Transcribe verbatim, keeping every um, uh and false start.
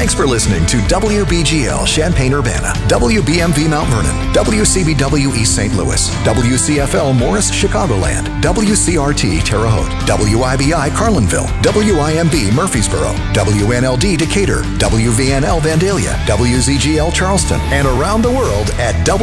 Thanks for listening to W B G L Champaign-Urbana, W B M V Mount Vernon, W C B W East Saint Louis, W C F L Morris Chicagoland, W C R T Terre Haute, W I B I Carlinville, W I M B Murfreesboro, W N L D Decatur, W V N L Vandalia, W Z G L Charleston, and around the world at W